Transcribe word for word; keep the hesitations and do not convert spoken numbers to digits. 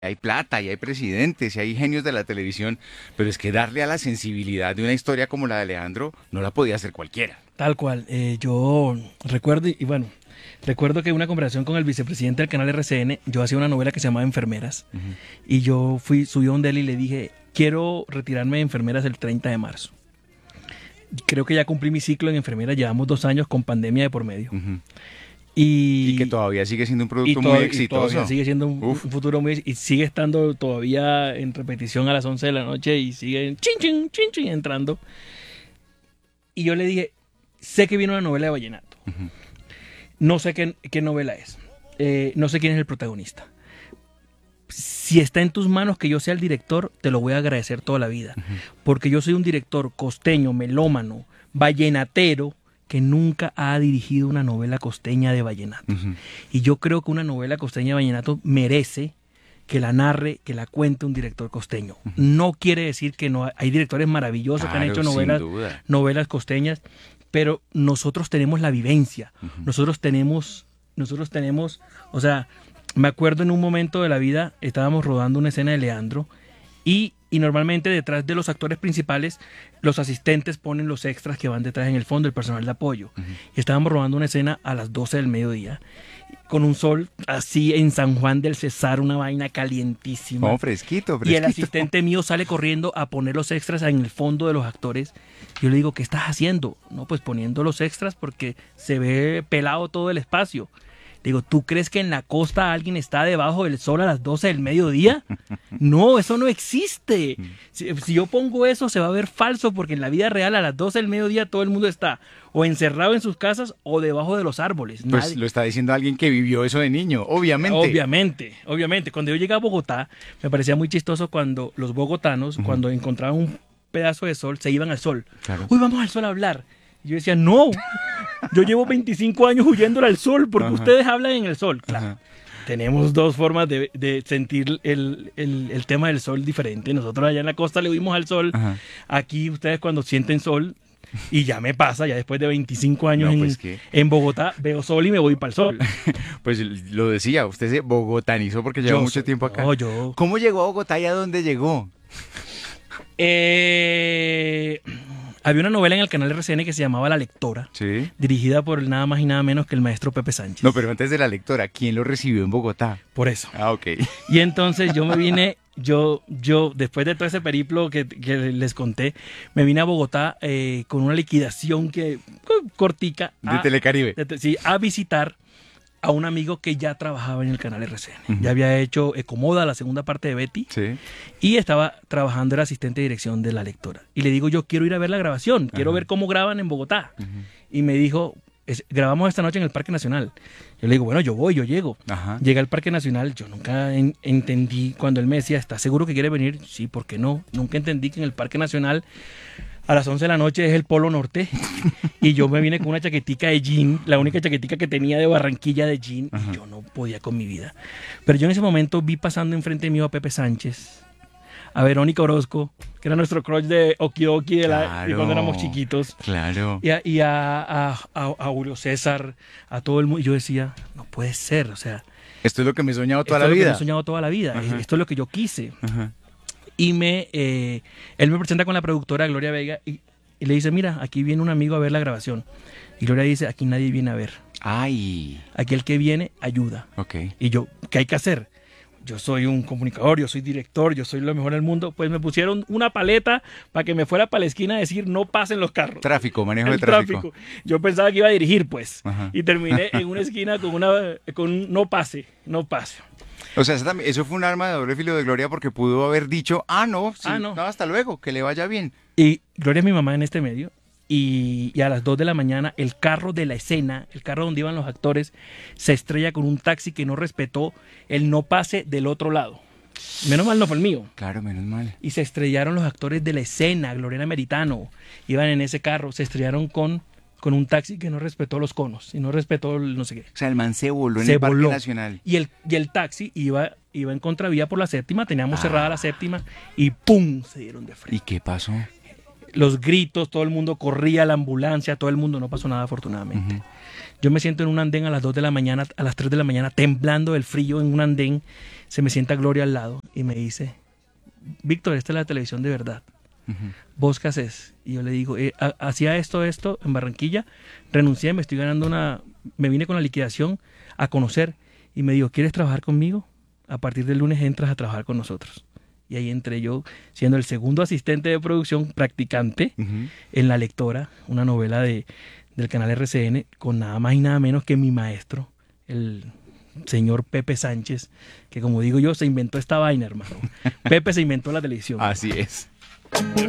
hay plata y hay presidentes y hay genios de la televisión, pero es que darle a la sensibilidad de una historia como la de Alejandro no la podía hacer cualquiera. Tal cual. Eh, yo recuerdo, y bueno, recuerdo que en una conversación con el vicepresidente del canal R C N, yo hacía una novela que se llamaba Enfermeras, uh-huh. y yo fui, subí a donde él y le dije, quiero retirarme de Enfermeras el treinta de marzo. Creo que ya cumplí mi ciclo en Enfermeras, llevamos dos años con pandemia de por medio. Uh-huh. Y, y que todavía sigue siendo un producto to- muy exitoso. Todavía sigue siendo un, un futuro muy... Y sigue estando todavía en repetición a las once de la noche y sigue chin, chin, chin, chin, entrando. Y yo le dije, sé que viene una novela de vallenato. Uh-huh. No sé qué, qué novela es. Eh, no sé quién es el protagonista. Si está en tus manos que yo sea el director, te lo voy a agradecer toda la vida. Uh-huh. Porque yo soy un director costeño, melómano, vallenatero, que nunca ha dirigido una novela costeña de vallenato. Uh-huh. Y yo creo que una novela costeña de vallenato merece que la narre, que la cuente un director costeño. Uh-huh. No quiere decir que no. Hay directores maravillosos claro, que han hecho novelas, novelas costeñas, pero nosotros tenemos la vivencia. Uh-huh. Nosotros tenemos, nosotros tenemos, o sea, me acuerdo en un momento de la vida, estábamos rodando una escena de Leandro y Y normalmente detrás de los actores principales, los asistentes ponen los extras que van detrás en el fondo, el personal de apoyo. Uh-huh. Y estábamos rodando una escena a las doce del mediodía, con un sol así en San Juan del Cesar, una vaina calientísima. Oh, fresquito, fresquito. Y el asistente mío sale corriendo a poner los extras en el fondo de los actores. Yo le digo, ¿qué estás haciendo? No, pues poniendo los extras porque se ve pelado todo el espacio. Digo, ¿tú crees que en la costa alguien está debajo del sol a las doce del mediodía? No, eso no existe. Si, si yo pongo eso se va a ver falso porque en la vida real a las doce del mediodía todo el mundo está o encerrado en sus casas o debajo de los árboles. Pues Nadie... lo está diciendo alguien que vivió eso de niño, obviamente. Obviamente, obviamente. Cuando yo llegué a Bogotá, me parecía muy chistoso cuando los bogotanos, uh-huh. cuando encontraban un pedazo de sol, se iban al sol. Claro. Uy, vamos al sol a hablar. Y yo decía, no, yo llevo veinticinco años huyéndole al sol porque uh-huh. ustedes hablan en el sol. Claro, uh-huh. Tenemos dos formas de, de sentir el, el, el tema del sol diferente. Nosotros allá en la costa le huimos al sol. Uh-huh. Aquí ustedes cuando sienten sol, y ya me pasa, ya después de veinticinco años no, pues en, en Bogotá, veo sol y me voy para el sol. Pues lo decía, usted se bogotanizó porque lleva yo mucho soy, tiempo acá. No, yo... ¿Cómo llegó a Bogotá y a dónde llegó? Eh... Había una novela en el canal R C N que se llamaba La Lectora, ¿sí? Dirigida por nada más y nada menos que el maestro Pepe Sánchez. No, pero antes de La Lectora, ¿quién lo recibió en Bogotá? Por eso. Ah, ok. Y entonces yo me vine, yo, yo después de todo ese periplo que, que les conté, me vine a Bogotá eh, con una liquidación que cortica. De a, Telecaribe. De, sí, a visitar a un amigo que ya trabajaba en el canal R C N. Uh-huh. Ya había hecho Ecomoda, la segunda parte de Betty. Sí. Y estaba trabajando, era asistente de dirección de La Lectora. Y le digo, yo quiero ir a ver la grabación, quiero uh-huh. ver cómo graban en Bogotá. Uh-huh. Y me dijo, es, grabamos esta noche en el Parque Nacional. Yo le digo, bueno, yo voy, yo llego. Uh-huh. Llegué al Parque Nacional, yo nunca en, entendí, cuando él me decía, ¿estás seguro que quiere venir? Sí, ¿por qué no? Nunca entendí que en el Parque Nacional a las once de la noche es el Polo Norte y yo me vine con una chaquetica de jean, la única chaquetica que tenía de Barranquilla de jean, uh-huh. y yo no podía con mi vida. Pero yo en ese momento vi pasando enfrente mío a Pepe Sánchez, a Verónica Orozco, que era nuestro crush de Okidoki de, la, claro, de cuando éramos chiquitos. Claro. Y a, y a, a, a, a Julio César, a todo el mundo. Y yo decía, no puede ser, o sea... Esto es lo que me he soñado toda la vida. Esto es lo que me he soñado toda la vida. Uh-huh. Esto es lo que yo quise. Uh-huh. Y me, eh, él me presenta con la productora Gloria Vega y, y le dice, mira, aquí viene un amigo a ver la grabación. Y Gloria dice, aquí nadie viene a ver. Ay. Aquí el que viene ayuda. Okay. Y yo, ¿qué hay que hacer? Yo soy un comunicador, yo soy director, yo soy lo mejor del mundo. Pues me pusieron una paleta para que me fuera para la esquina a decir, no pasen los carros. Tráfico, manejo de tráfico. tráfico. Yo pensaba que iba a dirigir, pues. Ajá. Y terminé en una esquina con una con un no pase, no pase. O sea, eso fue un arma de doble filo de Gloria porque pudo haber dicho, ah, no, sí, ah, no. no, hasta luego, que le vaya bien. Y Gloria es mi mamá en este medio. Y, y a las dos de la mañana el carro de la escena, el carro donde iban los actores, se estrella con un taxi que no respetó el no pase del otro lado. Menos mal no fue el mío. Claro, menos mal. Y se estrellaron los actores de la escena, Gloriana Meritano, iban en ese carro, se estrellaron con... con un taxi que no respetó los conos y no respetó el no sé qué. O sea, el man se voló en se el Parque voló. Nacional. Y el, y el taxi iba, iba en contravía por la séptima, teníamos ah. cerrada la séptima y ¡pum! Se dieron de frente. ¿Y qué pasó? los gritos, todo el mundo corría a la ambulancia, todo el mundo, no pasó nada afortunadamente. Uh-huh. Yo me siento en un andén a las dos de la mañana, a las tres de la mañana, temblando del frío en un andén, se me sienta Gloria al lado y me dice, Víctor, esta es la televisión de verdad. Uh-huh. ¿Vos qué haces? Y yo le digo, eh, hacía esto, esto en Barranquilla, renuncié, me estoy ganando una, me vine con la liquidación a conocer y me dijo, ¿quieres trabajar conmigo? A partir del lunes entras a trabajar con nosotros. Y ahí entré yo siendo el segundo asistente de producción, practicante, uh-huh. en La Lectora, una novela de, del canal R C N, con nada más y nada menos que mi maestro, el señor Pepe Sánchez, que como digo yo, se inventó esta vaina, hermano. Pepe se inventó la televisión. Así es.